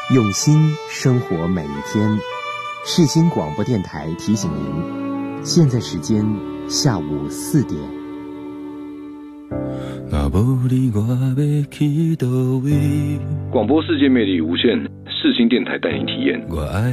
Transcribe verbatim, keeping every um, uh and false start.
用心生活每一天。世新广播电台提醒您，现在时间下午四点。 广播世界魅力无限，世新电台带您体验。